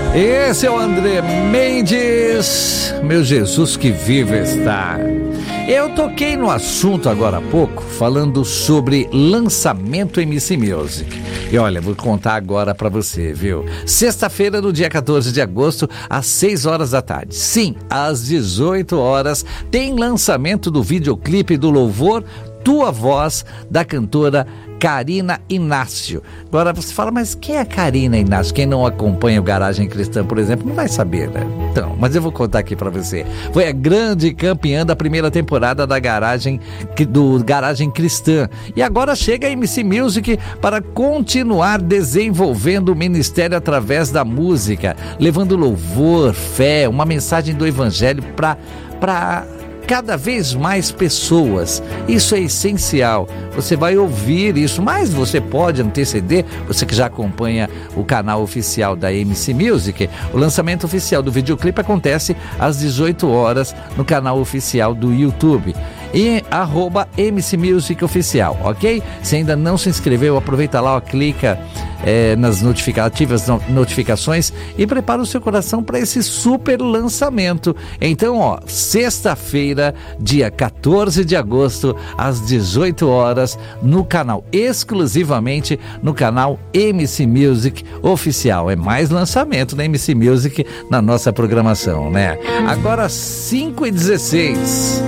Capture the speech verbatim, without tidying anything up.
Esse é o André Mendes, meu Jesus que vive está. Eu toquei no assunto agora há pouco, falando sobre lançamento M C Music. E olha, vou contar agora pra você, viu? Sexta-feira, no dia quatorze de agosto, às seis horas da tarde. Sim, às dezoito horas, tem lançamento do videoclipe do louvor Tua Voz, da cantora Karina Inácio. Agora você fala, mas quem é a Karina Inácio? Quem não acompanha o Garagem Cristã, por exemplo, não vai saber, né? Então, mas eu vou contar aqui pra você. Foi a grande campeã da primeira temporada da Garagem, do Garagem Cristã. E agora chega a M C Music para continuar desenvolvendo o ministério através da música, levando louvor, fé, uma mensagem do evangelho para para cada vez mais pessoas. Isso é essencial. Você vai ouvir isso, mas você pode anteceder, você que já acompanha o canal oficial da M C Music. O lançamento oficial do videoclipe acontece às dezoito horas no canal oficial do YouTube. E arroba M C Music Oficial, ok? Se ainda não se inscreveu, aproveita lá, ó, clica é, nas notificativas, notificações e prepara o seu coração para esse super lançamento. Então, ó, sexta-feira, dia quatorze de agosto, às dezoito horas, no canal, exclusivamente no canal M C Music Oficial. É mais lançamento da M C Music na nossa programação, né? Agora cinco e dezesseis.